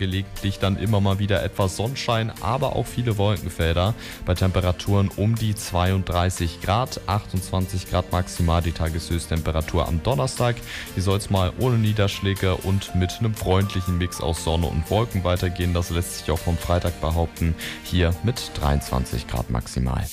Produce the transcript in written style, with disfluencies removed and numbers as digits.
gelegentlich dann immer mal wieder etwas Sonnenschein, aber auch viele Wolkenfelder bei Temperaturen um die 32 Grad, 28 Grad maximal die Tageshöchsttemperatur am Donnerstag. Hier soll es mal ohne Niederschläge und mit einem freundlichen Mix aus Sonne und Wolken weitergehen. Das lässt sich auch vom Freitag behaupten, hier mit 23 Grad maximal.